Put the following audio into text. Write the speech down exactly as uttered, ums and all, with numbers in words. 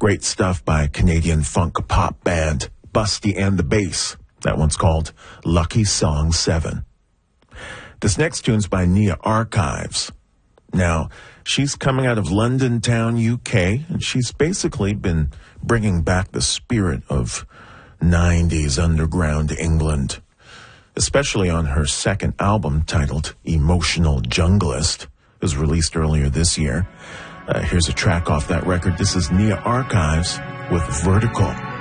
Great stuff by Canadian funk pop band Busty and the Bass. That one's called Lucky Song seven. This next tune's by Nia Archives. Now, she's coming out of London Town, U K, and she's basically been bringing back the spirit of nineties underground England, especially on her second album titled Emotional Junglist. It was released earlier this year. Uh, here's a track off that record. This is Nia Archives with Vertical.